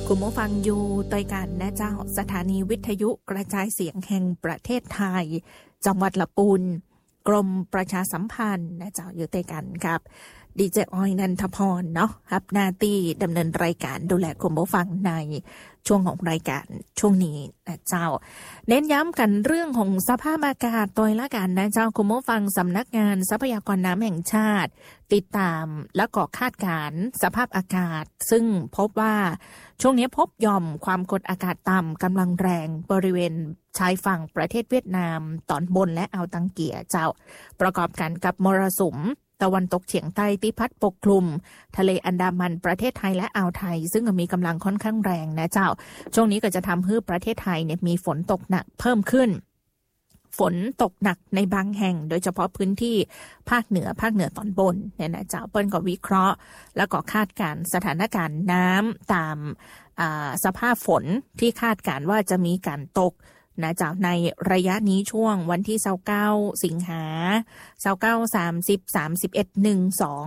คุณผู้ฟังอยู่ต่อยกันนะเจ้าสถานีวิทยุกระจายเสียงแห่งประเทศไทยจังหวัดลำพูนกรมประชาสัมพันธ์นะเจ้าอยู่ต่อยกันครับดีเจออยนันทพรเนาะครับหน้าที่ดำเนินรายการดูแลคุณผู้ฟังในช่วงของรายการช่วงนี้นะเจ้าเน้นย้ำกันเรื่องของสภาพอากาศโดยละกันนะเจ้าคุณผู้ฟังสำนักงานทรัพยากรน้ำแห่งชาติติดตามและก็คาดการณ์สภาพอากาศซึ่งพบว่าช่วงนี้พบหย่อมความกดอากาศต่ำกำลังแรงบริเวณชายฝั่งประเทศเวียดนามตอนบนและอ่าวตังเกียเจ้าประกอบกันกับมรสุมตะวันตกเฉียงใต้ที่พัดปกคลุมทะเลอันดามันประเทศไทยและอ่าวไทยซึ่งมีกำลังค่อนข้างแรงนะเจ้าช่วงนี้ก็จะทำให้ประเทศไทยเนี่ยมีฝนตกหนักเพิ่มขึ้นฝนตกหนักในบางแห่งโดยเฉพาะพื้นที่ภาคเหนือตอนบนเนี่ยนะเจ้าเปิ้ลก็วิเคราะห์แล้วก็คาดการณ์สถานการณ์น้ำตามสภาพฝนที่คาดการณ์ว่าจะมีการตกนะจากในระยะนี้ช่วงวันที่29สิงหา29 30 31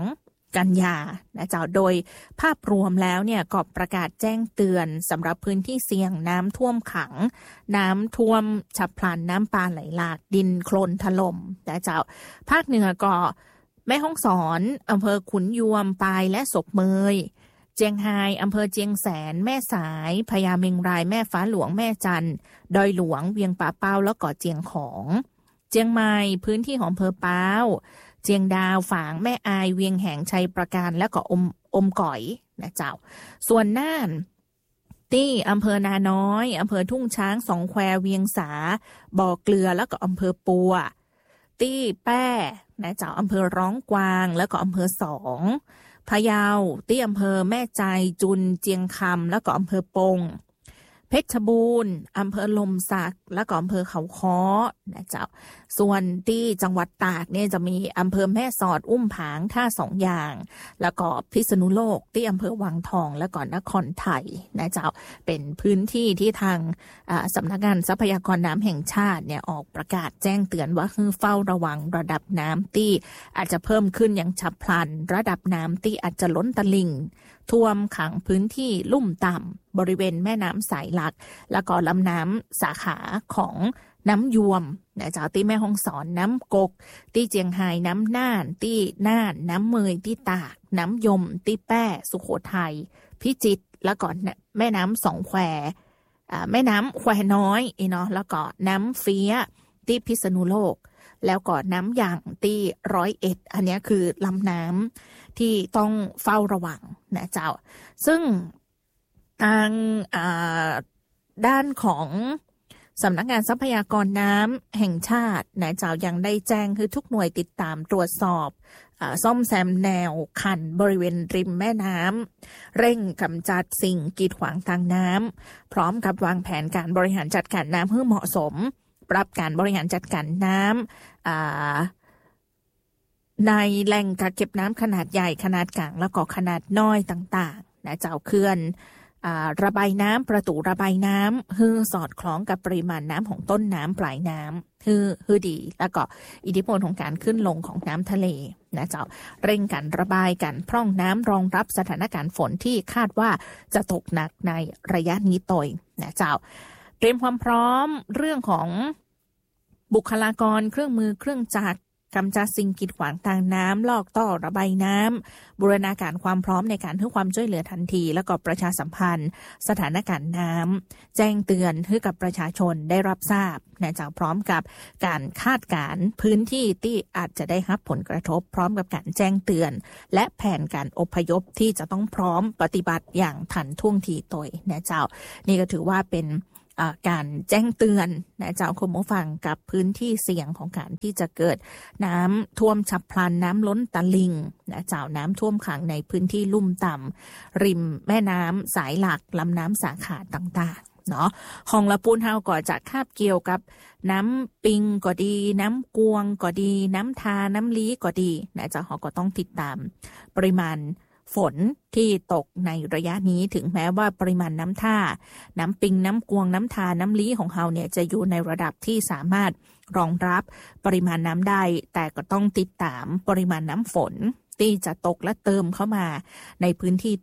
12กันยานะเจ้าโดยภาพรวมแล้วเนี่ยก็ประกาศแจ้งเตือนสำหรับพื้นที่เสี่ยงน้ำท่วมขังน้ำท่วมฉับพลันน้ำป่าไหลหลากดินโคลนถล่มนะเจ้าภาคเหนือก็แม่ฮ่องสอนอำเภอขุนยวมปายและศพเมยเจียงไฮ้อำเภอเจียงแสนแม่สายพญาเมงรายแม่ฟ้าหลวงแม่จันดอยหลวงเวียงป่าเป้าแล้วก็เจียงของเจียงใหม่พื้นที่ของอำเภอเป้าเจียงดาวฝางแม่อายเวียงแหงชัยประการและก็อมก๋อยนะเจ้าส่วนน่านที่อำเภอนาน้อยอำเภอทุ่งช้างสองแควเวียงสาบ่อเกลือแล้วก็อำเภอปัวที่แป้นะเจ้าอำเภอร้องกวางแล้วก็อำเภอสองพะเยาที่อำเภอแม่ใจจุนเจียงคำแล้วก็อำเภอปงเพชรบูรณ์อำเภอลมสักแล้วก็อำเภอเขาค้อนะเจ้าส่วนที่จังหวัดตากเนี่ยจะมีอำเภอแม่สอดอุ้มผางท่าสองอย่างแล้วก็พิษณุโลกที่อำเภอวังทองแล้วก็นครไทยนะเจ้าเป็นพื้นที่ที่ทางสำนักงานทรัพยากรน้ำแห่งชาติเนี่ยออกประกาศแจ้งเตือนว่าให้เฝ้าระวังระดับน้ำที่อาจจะเพิ่มขึ้นอย่างฉับพลันระดับน้ำที่อาจจะล้นตลิ่งท่วมขังพื้นที่ลุ่มต่ำบริเวณแม่น้ำสายหลักแล้วก็ลำน้ำสาขาของน้ำยวมนะเจ้าที่แม่ฮ่องสอนน้ำกกที่เจียงไฮ้น้ำน่านที่น่านน้ำเมยที่ตากน้ำยมที่แป้สุโขทัยพิจิตรแล้วก็แม่น้ำสองแควแม่น้ำแควน้อยเนาะแล้วก็น้ำเฟี้ยที่พิษณุโลกแล้วก็น้ำยางที่101อันนี้คือลำน้ำที่ต้องเฝ้าระวังนะเจ้าซึ่งทางด้านของสำนักงานทรัพยากรน้ำแห่งชาตินะเจ้ายังได้แจ้งคือทุกหน่วยติดตามตรวจสอบซ่อมแซมแนวคันบริเวณริมแม่น้ำเร่งกำจัดสิ่งกีดขวางทางน้ำพร้อมกับวางแผนการบริหารจัดการน้ำให้เหมาะสมปรับการบริหารจัดการน้ำในแหล่งกักเก็บน้ำขนาดใหญ่ขนาดกลางแล้วก็ขนาดน้อยต่างๆนะเจ้าเขื่อนระบายน้ำประตูระบายน้ำคือสอดคล้องกับปริมาณน้ำของต้นน้ำปลายน้ำคือดีแล้วก็อิทธิพลของการขึ้นลงของน้ำทะเลนะเจ้าเร่งการระบายกันพร่องน้ำรองรับสถานการณ์ฝนที่คาดว่าจะตกหนักในระยะนี้ต่อยนะเจ้าเตรียมความพร้อมเรื่องของบุคลากรเครื่องมือเครื่องจักรกำจัดสิ่งกีดขวางทางน้ำลอกท่อระบายน้ำบูรณาการความพร้อมในการให้ความช่วยเหลือทันทีแล้วก็ประชาสัมพันธ์สถานการณ์น้ำแจ้งเตือนให้กับประชาชนได้รับทราบนะจากพร้อมกับการคาดการณ์พื้นที่ที่อาจจะได้รับผลกระทบพร้อมกับการแจ้งเตือนและแผนการอพยพที่จะต้องพร้อมปฏิบัติอย่างทันท่วงทีตัวนะเจ้านี่ก็ถือว่าเป็นการแจ้งเตือนนะเจ้าคุณผู้ฟังกับพื้นที่เสี่ยงของการที่จะเกิดน้ำท่วมฉับพลันน้ำล้นตลิ่งนะเจ้าน้ำท่วมขังในพื้นที่ลุ่มต่ำริมแม่น้ำสายหลักลำน้ำสาขาต่างๆเนาะของละปูนเฮาก็จะคาบเกี่ยวกับน้ำปิงก็ดีน้ำกวงก็ดีน้ำทาน้ำลี้ก็ดีนะเจ้าเขาก็ต้องติดตามปริมาณฝนที่ตกในระยะนี้ถึงแม้ว่าปริมาณน้ำท่าน้ำปิงน้ำกวงน้ำทาน้ำลี้ของเฮาเนี่ยจะอยู่ในระดับที่สามารถรองรับปริมาณน้ำได้แต่ก็ต้องติดตามปริมาณน้ำฝนที่จะตกและเติมเข้ามาในพื้นที่ต่อย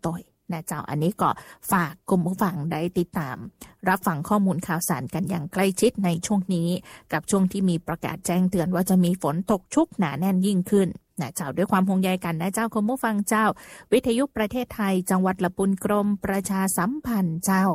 นะเจ้าอันนี้ก็ฝากกลุ่มผู้ฟังได้ติดตามรับฟังข้อมูลข่าวสารกันอย่างใกล้ชิดในช่วงนี้กับช่วงที่มีประกาศแจ้งเตือนว่าจะมีฝนตกชุกหนาแน่นยิ่งขึ้นนะเจ้าด้วยความห่วงใยกันนะเจ้าคุณผู้ฟังเจ้าวิทยุประเทศไทยจังหวัดละปุนกรมประชาสัมพันธ์เจ้า